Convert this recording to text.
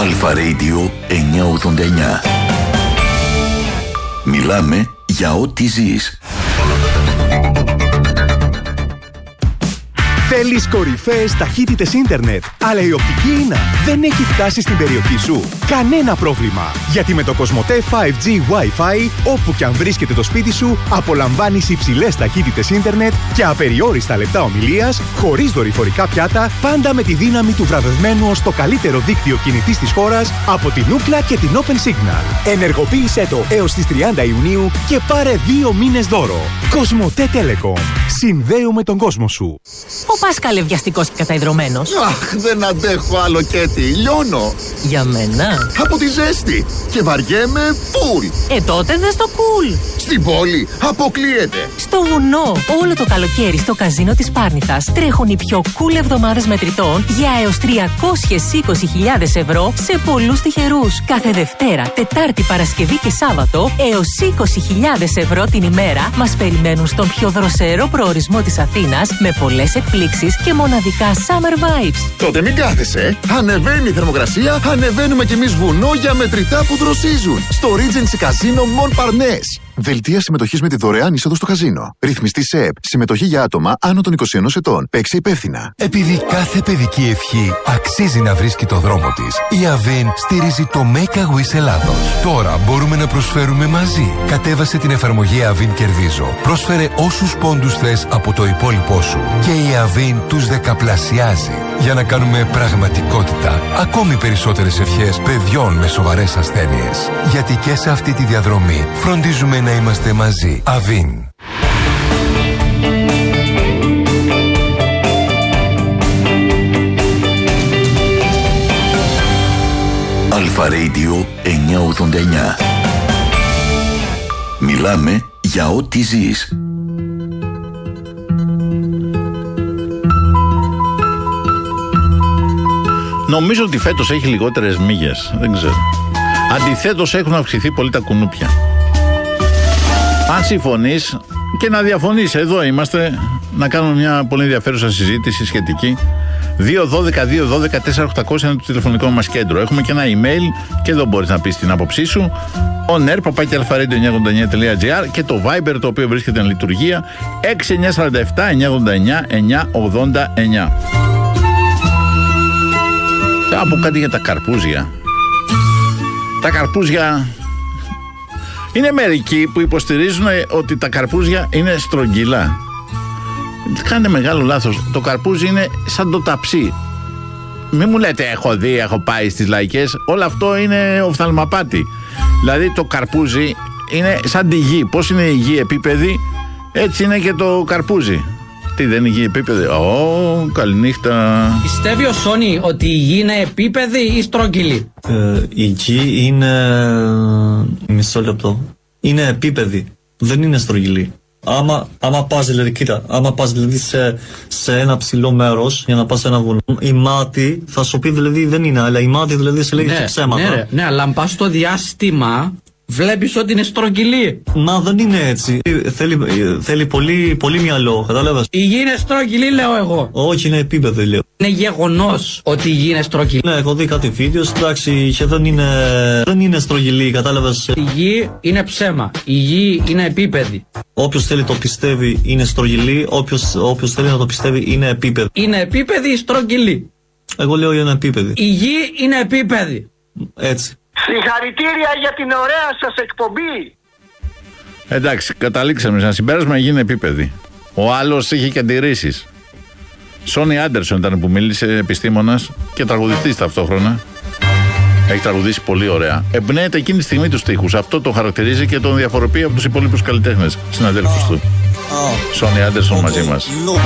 Αλφα Radio 989. Μιλάμε για ό,τι ζεις. Θέλεις κορυφαίες ταχύτητες ίντερνετ, αλλά η οπτική ίνα δεν έχει φτάσει στην περιοχή σου? Κανένα πρόβλημα, γιατί με το Κοσμοτέ 5G Wi-Fi, όπου και αν βρίσκεται το σπίτι σου, απολαμβάνεις υψηλές ταχύτητες ίντερνετ και απεριόριστα λεπτά ομιλίας, χωρίς δορυφορικά πιάτα, πάντα με τη δύναμη του βραβευμένου ως το καλύτερο δίκτυο κινητής της χώρας από την Ookla και την Open Signal. Ενεργοποίησέ το έως τις 30 Ιουνίου και πάρε 2 μήνες δώρο. Κοσμοτέ Telecom. Συνδέουμε τον κόσμο σου. Ο Πάσκαλε βιαστικός και καταϊδρωμένος. Αχ, δεν αντέχω άλλο, Κέτι. Λιώνω. Για μένα. Από τη ζέστη. Και βαριέμαι φουλ. Τότε δες το cool. Στην πόλη αποκλείεται. Στο βουνό. Όλο το καλοκαίρι στο καζίνο της Πάρνηθας τρέχουν οι πιο cool εβδομάδες μετρητών για έως 320.000 ευρώ σε πολλούς τυχερούς. Κάθε Δευτέρα, Τετάρτη, Παρασκευή και Σάββατο έως 20.000 ευρώ την ημέρα μας περιμένουν στον πιο δροσερό προορισμό της Αθήνας με πολλές εκπλήξεις και μοναδικά summer vibes. Τότε μην κάθεσαι. Ανεβαίνει η θερμοκρασία, ανεβαίνουμε κι εμείς βουνό για μετρητά που δροσίζουν. Στο Regency Casino Mon Parnasse. Δελτία συμμετοχής με τη δωρεάν είσοδο στο καζίνο. Ρυθμιστή ΣΕΕΠ. Συμμετοχή για άτομα άνω των 21 ετών. Παίξε υπεύθυνα. Επειδή κάθε παιδική ευχή αξίζει να βρίσκει το δρόμο της, η Avin στηρίζει το Make a Wish Ελλάδος. Τώρα μπορούμε να προσφέρουμε μαζί. Κατέβασε την εφαρμογή Avin Κερδίζω. Πρόσφερε όσους πόντους θες από το υπόλοιπό σου. Και η Avin τους δεκαπλασιάζει. Για να κάνουμε πραγματικότητα ακόμη περισσότερες ευχές παιδιών με σοβαρές ασθένειες. Γιατί και σε αυτή τη διαδρομή φροντίζουμε να είμαστε μαζί. Avin. Αλφα Radio 989. Μιλάμε για ό,τι ζεις. Νομίζω ότι φέτος έχει λιγότερες μύγες. Δεν ξέρω. Αντιθέτως έχουν αυξηθεί πολύ τα κουνούπια. Αν συμφωνείς και να διαφωνείς, εδώ είμαστε να κάνουμε μια πολύ ενδιαφέρουσα συζήτηση σχετική. 212-212-4800 είναι το τηλεφωνικό μας κέντρο. Έχουμε και ένα email και εδώ μπορείς να πεις την άποψή σου. onair@alfaradio989.gr και το Viber, το οποίο βρίσκεται εν λειτουργία, 6947-989-989. Θα πω κάτι για τα καρπούζια. Τα καρπούζια... Είναι μερικοί που υποστηρίζουν ότι τα καρπούζια είναι στρογγυλά. Κάνετε μεγάλο λάθος. Το καρπούζι είναι σαν το ταψί. Μην μου λέτε έχω δει, έχω πάει στις λαϊκές. Όλο αυτό είναι οφθαλμαπάτη. Δηλαδή το καρπούζι είναι σαν τη γη. Πώς είναι η γη επίπεδη, έτσι είναι και το καρπούζι. Τι, δεν είναι η γη επίπεδη? Καληνύχτα. Πιστεύει ο Σόνι ότι η γη είναι επίπεδη ή στρογγυλή? Η γη είναι... Μισό λεπτό. Είναι επίπεδη. Δεν είναι στρογγυλή. Άμα πας δηλαδή, κοίτα, άμα πας δηλαδή σε ένα ψηλό μέρος για να πας σε ένα βουνό, η μάτη θα σου πει δηλαδή δεν είναι, αλλά η μάτη δηλαδή σε λέει ψέματα. Ναι, αλλά αν πας στο διάστημα βλέπεις ότι είναι στρογγυλή. Μα δεν είναι έτσι. Θέλει πολύ μυαλό, κατάλαβες. Η γη είναι στρογγυλή, λέω εγώ. Όχι, είναι επίπεδη, λέω. Είναι γεγονός ότι η γη είναι στρογγυλή. Ναι, έχω δει κάτι βίντεο, εντάξει, και δεν είναι στρογγυλή, κατάλαβες. Η γη είναι ψέμα. Η γη είναι επίπεδη. Όποιος θέλει το πιστεύει είναι στρογγυλή, όποιος θέλει να το πιστεύει είναι επίπεδη. Είναι επίπεδη ή στρογγυλή? Εγώ λέω είναι επίπεδη. Η γη είναι επίπεδη. Έτσι. Συγχαρητήρια για την ωραία σας εκπομπή. Εντάξει, καταλήξαμε σε ένα συμπέρασμα, η γη είναι επίπεδη. Ο άλλος είχε και αντιρρήσεις. Σόνι Άντερσον ήταν που μίλησε, επιστήμονας και τραγουδιστής ταυτόχρονα. Έχει τραγουδήσει πολύ ωραία. Εμπνέεται εκείνη τη στιγμή τους στίχους. Αυτό το χαρακτηρίζει και τον διαφοροποιεί από τους υπόλοιπους καλλιτέχνες συναδέλφους του. Σόνι Άντερσον μαζί μας.